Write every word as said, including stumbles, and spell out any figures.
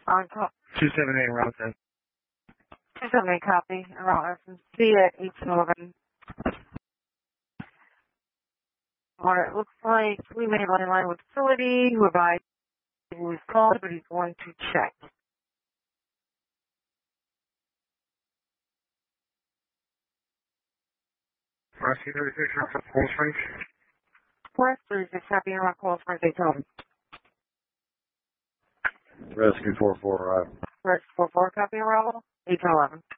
On call. two seven eight Route ten. two seven eight copy. Around S M C at eight eleven. Alright, it looks like we may have in line with facility who advised who was called, but he's going to check. Rescue thirty-six, Cold Springs. West thirty-six, happy and rock calls for eight eleven. Rescue four four, uh, Rescue four four, copy and roll. eight eleven.